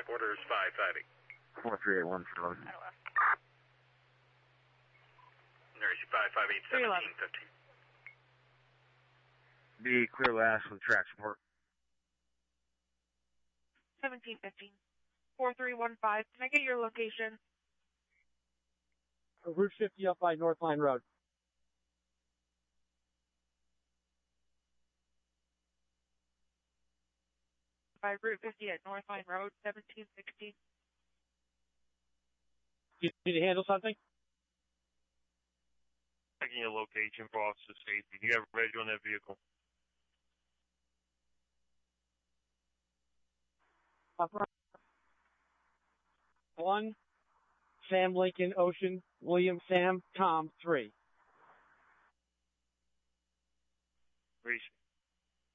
Back orders 558. 4381 for load. Nurse 558, 1715. Be clear last with track support. 1715. 4315. Can I get your location? Route 50 up by North Line Road. By Route 50 at North Line Road, 1716. You need to handle something? Checking your location for officer safety. Do you have a radio on that vehicle? Up 1, Sam Lincoln, Ocean, William, Sam, Tom, 3. Reach.